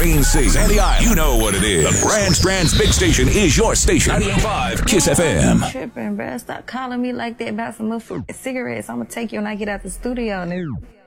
Green Sea, Sandy Island. You know what it is. The Grand Strand's big station is your station. 98.5 Kiss FM. I'm tripping, bruh. Stop calling me like that about some motherfucking cigarettes. I'm gonna take you when I get out the studio, nigga.